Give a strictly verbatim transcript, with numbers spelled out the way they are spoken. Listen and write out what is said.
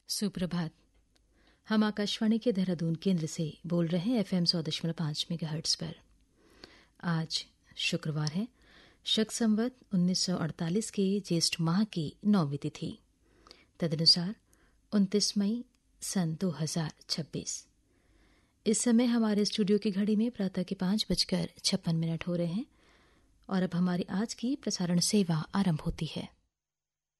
सुप्रभात। हम आकाशवाणी के देहरादून केंद्र से बोल रहे हैं एफएम सौ दशमलव पांच मेगाहर्ट्ज पर। आज शुक्रवार है, शक संवत उन्नीस सौ अड़तालीस के ज्येष्ठ माह की नौवीं तिथि, तदनुसार उनतीस मई सन दो हजार छब्बीस। इस समय हमारे स्टूडियो की घड़ी में प्रातः के पांच बजकर छप्पन मिनट हो रहे हैं और अब हमारी आज की प्रसारण सेवा आरंभ होती है।